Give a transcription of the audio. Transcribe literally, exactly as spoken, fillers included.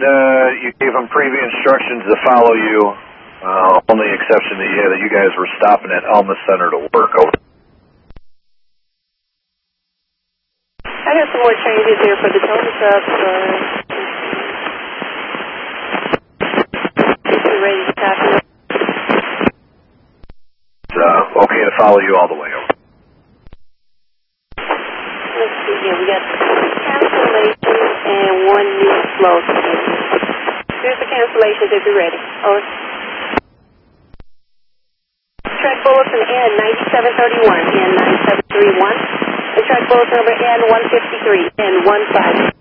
uh, you gave them previous instructions to follow you. Uh, only exception that, yeah, that you guys were stopping at Elma Center to work. Over. I got some more changes here for the total truck. If you're ready to copy it. It's uh, okay to follow you all the way over. Let's see here. We got cancellation and one new flow. Here's the cancellations if you're ready. Over. Track bulletin N ninety-seven thirty-one, N ninety-seven thirty-one. And track bulletin number N one fifty-three, N one five